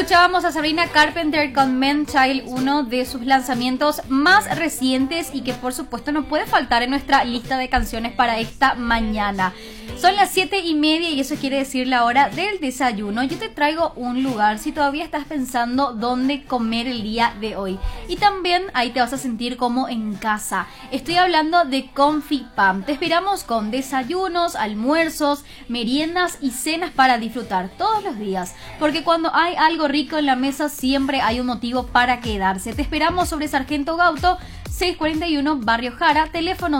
Escuchábamos a Sabrina Carpenter con Man Child, uno de sus lanzamientos más recientes y que por supuesto no puede faltar en nuestra lista de canciones para esta mañana. Son las 7:30 y eso quiere decir la hora del desayuno. Yo te traigo un lugar si todavía estás pensando dónde comer el día de hoy. Y también ahí te vas a sentir como en casa. Estoy hablando de Confipam. Te esperamos con desayunos, almuerzos, meriendas y cenas para disfrutar todos los días. Porque cuando hay algo rico en la mesa siempre hay un motivo para quedarse. Te esperamos sobre Sargento Gauto 641 Barrio Jara, teléfono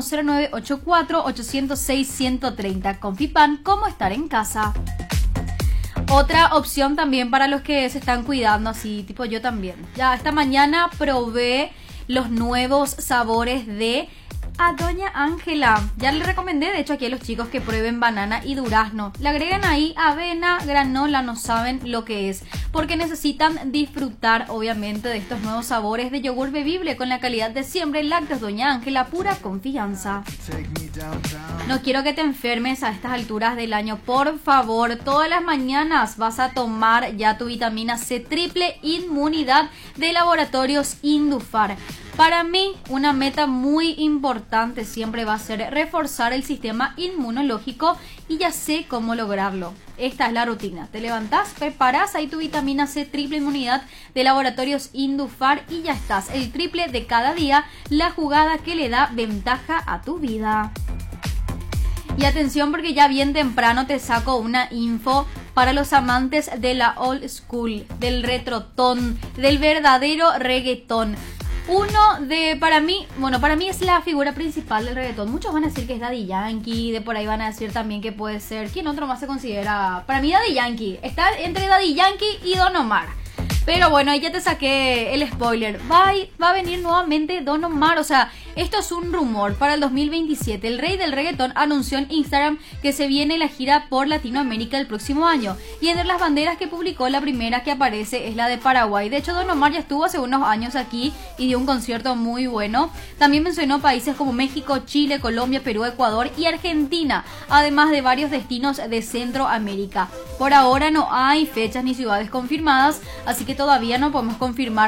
0984-806-130. Confipam, ¿cómo estar en casa? Otra opción también para los que se están cuidando, así tipo yo también. Ya esta mañana probé los nuevos sabores de a Doña Ángela. Ya le recomendé de hecho aquí a los chicos que prueben banana y durazno. Le agregan ahí avena, granola, no saben lo que es, porque necesitan disfrutar obviamente de estos nuevos sabores de yogur bebible con la calidad de siempre. Lácteos Doña Ángela, pura confianza. No quiero que te enfermes a estas alturas del año, por favor. Todas las mañanas vas a tomar ya tu vitamina C triple inmunidad de Laboratorios Indufar. Para mí, una meta muy importante siempre va a ser reforzar el sistema inmunológico y ya sé cómo lograrlo. Esta es la rutina. Te levantás, preparás ahí tu vitamina C triple inmunidad de Laboratorios Indufar y ya estás. El triple de cada día, la jugada que le da ventaja a tu vida. Y atención porque ya bien temprano te saco una info para los amantes de la old school, del retrotón, del verdadero reggaetón. Para mí es la figura principal del reggaetón. Muchos van a decir que es Daddy Yankee, de por ahí van a decir también que puede ser, ¿quién otro más se considera? Para mí Daddy Yankee, está entre Daddy Yankee y Don Omar. Pero bueno, ahí ya te saqué el spoiler. Va a venir nuevamente Don Omar. O sea, esto es un rumor para el 2027. El rey del reggaetón anunció en Instagram que se viene la gira por Latinoamérica el próximo año. Y entre las banderas que publicó, la primera que aparece es la de Paraguay. De hecho, Don Omar ya estuvo hace unos años aquí y dio un concierto muy bueno. También mencionó países como México, Chile, Colombia, Perú, Ecuador y Argentina. Además de varios destinos de Centroamérica. Por ahora no hay fechas ni ciudades confirmadas, así que todavía no podemos confirmar